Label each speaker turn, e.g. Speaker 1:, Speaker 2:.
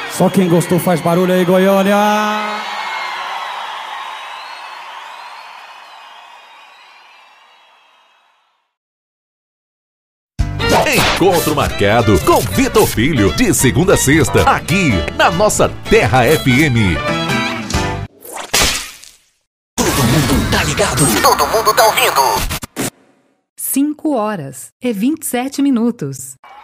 Speaker 1: Só quem gostou faz barulho aí, Goiânia!
Speaker 2: Encontro marcado com Vitor Filho, de segunda a sexta, aqui na nossa Terra FM.
Speaker 3: Todo mundo tá ligado, todo mundo tá ouvindo.
Speaker 4: 5 horas e 27 minutos.